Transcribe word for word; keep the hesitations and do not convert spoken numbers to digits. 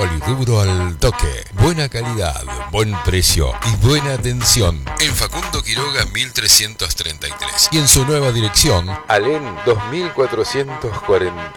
Poliduro al toque. Buena calidad, buen precio y buena atención. En Facundo Quiroga mil trescientos treinta y tres. Y en su nueva dirección, Alén dos mil cuatrocientos cuarenta.